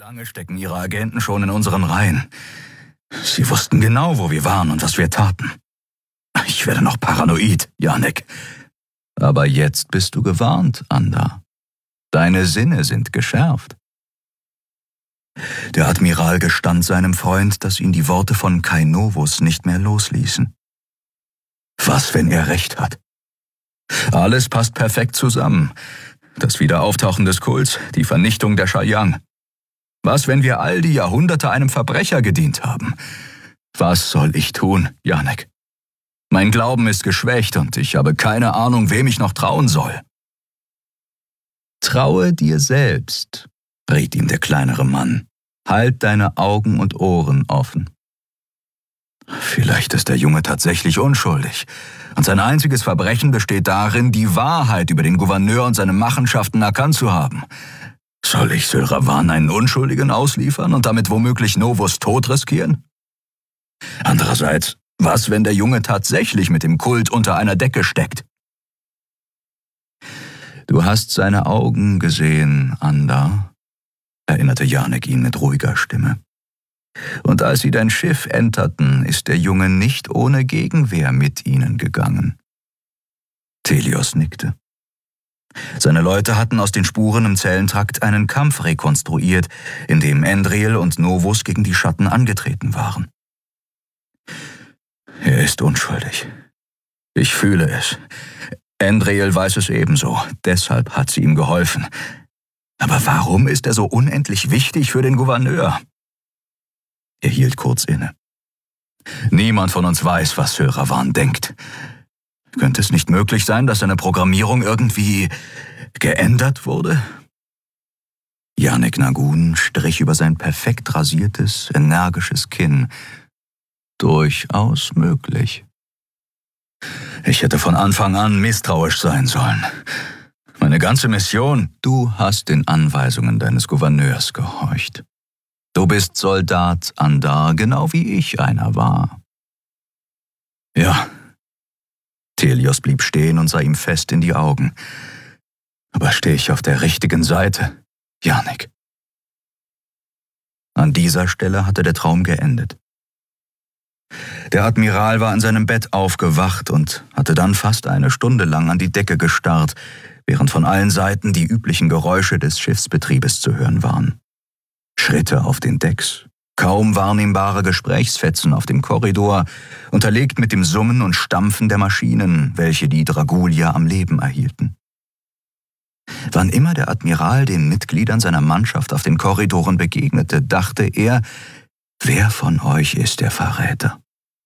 lange stecken ihre Agenten schon in unseren Reihen. Sie wussten genau, wo wir waren und was wir taten. Ich werde noch paranoid, Janek. Aber jetzt bist du gewarnt, Anda. Deine Sinne sind geschärft. Der Admiral gestand seinem Freund, dass ihn die Worte von Kai Novus nicht mehr losließen. Was, wenn er recht hat? Alles passt perfekt zusammen. Das Wiederauftauchen des Kults, die Vernichtung der Sharyang. Was, wenn wir all die Jahrhunderte einem Verbrecher gedient haben? Was soll ich tun, Janek? Mein Glauben ist geschwächt und ich habe keine Ahnung, wem ich noch trauen soll. Traue dir selbst, riet ihm der kleinere Mann. Halt deine Augen und Ohren offen. Vielleicht ist der Junge tatsächlich unschuldig und sein einziges Verbrechen besteht darin, die Wahrheit über den Gouverneur und seine Machenschaften erkannt zu haben. Soll ich Sylravan einen Unschuldigen ausliefern und damit womöglich Novus Tod riskieren? Andererseits, was, wenn der Junge tatsächlich mit dem Kult unter einer Decke steckt? Du hast seine Augen gesehen, Anda, erinnerte Janek ihn mit ruhiger Stimme. Und als sie dein Schiff enterten, ist der Junge nicht ohne Gegenwehr mit ihnen gegangen. Telios nickte. Seine Leute hatten aus den Spuren im Zellentrakt einen Kampf rekonstruiert, in dem Endriel und Novus gegen die Schatten angetreten waren. Er ist unschuldig. Ich fühle es. Endriel weiß es ebenso, deshalb hat sie ihm geholfen. Aber warum ist er so unendlich wichtig für den Gouverneur? Er hielt kurz inne. Niemand von uns weiß, was Sylravan denkt. Könnte es nicht möglich sein, dass seine Programmierung irgendwie geändert wurde? Janek Nagun strich über sein perfekt rasiertes, energisches Kinn. Durchaus möglich. Ich hätte von Anfang an misstrauisch sein sollen. Meine ganze Mission, du hast den Anweisungen deines Gouverneurs gehorcht. Du bist Soldat, Anda, genau wie ich einer war. Ja. Telios blieb stehen und sah ihm fest in die Augen. Aber stehe ich auf der richtigen Seite, Janek? An dieser Stelle hatte der Traum geendet. Der Admiral war in seinem Bett aufgewacht und hatte dann fast eine Stunde lang an die Decke gestarrt, während von allen Seiten die üblichen Geräusche des Schiffsbetriebes zu hören waren. Schritte auf den Decks, kaum wahrnehmbare Gesprächsfetzen auf dem Korridor, unterlegt mit dem Summen und Stampfen der Maschinen, welche die Dragulier am Leben erhielten. Wann immer der Admiral den Mitgliedern seiner Mannschaft auf den Korridoren begegnete, dachte er, wer von euch ist der Verräter?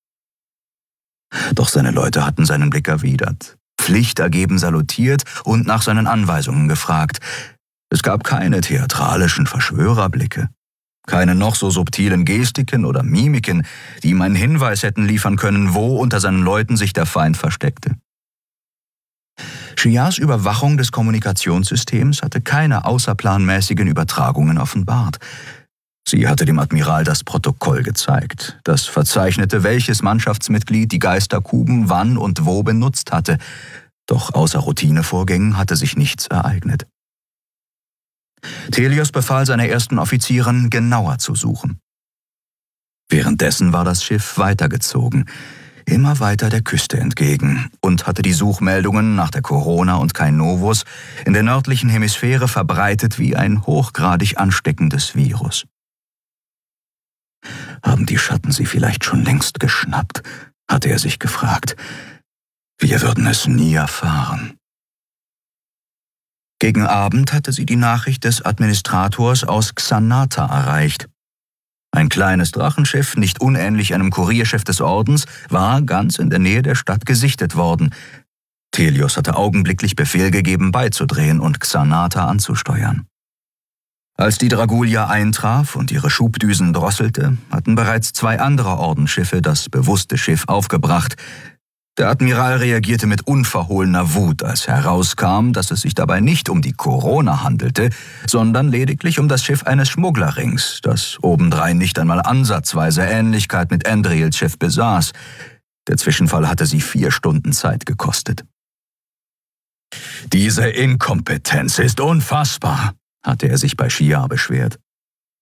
Doch seine Leute hatten seinen Blick erwidert, pflichtergeben salutiert und nach seinen Anweisungen gefragt. Es gab keine theatralischen Verschwörerblicke, keine noch so subtilen Gestiken oder Mimiken, die ihm einen Hinweis hätten liefern können, wo unter seinen Leuten sich der Feind versteckte. Shias Überwachung des Kommunikationssystems hatte keine außerplanmäßigen Übertragungen offenbart. Sie hatte dem Admiral das Protokoll gezeigt, das verzeichnete, welches Mannschaftsmitglied die Geisterkuben wann und wo benutzt hatte, doch außer Routinevorgängen hatte sich nichts ereignet. Telios befahl seiner ersten Offizierin, genauer zu suchen. Währenddessen war das Schiff weitergezogen, immer weiter der Küste entgegen und hatte die Suchmeldungen nach der Corona und Kai Novus in der nördlichen Hemisphäre verbreitet wie ein hochgradig ansteckendes Virus. Haben die Schatten sie vielleicht schon längst geschnappt, hatte er sich gefragt. Wir würden es nie erfahren. Gegen Abend hatte sie die Nachricht des Administrators aus Xanata erreicht. Ein kleines Drachenschiff, nicht unähnlich einem Kurierschiff des Ordens, war ganz in der Nähe der Stadt gesichtet worden. Telios hatte augenblicklich Befehl gegeben, beizudrehen und Xanata anzusteuern. Als die Dragulia eintraf und ihre Schubdüsen drosselte, hatten bereits 2 andere Ordensschiffe das bewusste Schiff aufgebracht. Der Admiral reagierte mit unverhohlener Wut, als herauskam, dass es sich dabei nicht um die Corona handelte, sondern lediglich um das Schiff eines Schmugglerrings, das obendrein nicht einmal ansatzweise Ähnlichkeit mit Endriels Schiff besaß. Der Zwischenfall hatte sie 4 Stunden Zeit gekostet. Diese Inkompetenz ist unfassbar, hatte er sich bei Shia beschwert.